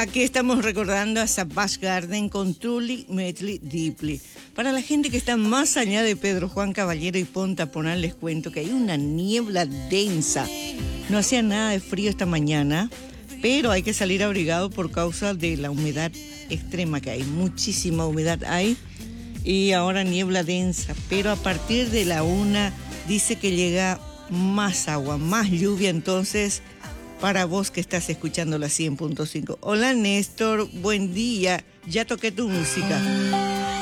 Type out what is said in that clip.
Aquí estamos recordando a Savage Garden con Truly Madly Deeply. Para la gente que está más allá de Pedro Juan Caballero y Ponta Ponal, les cuento que hay una niebla densa. No hacía nada de frío esta mañana, pero hay que salir abrigado por causa de la humedad extrema que hay. Muchísima humedad hay y ahora niebla densa, pero a partir de la 1 dice que llega más agua, más lluvia, entonces para vos que estás escuchando la 100.5. Hola Néstor, buen día, ya toqué tu música.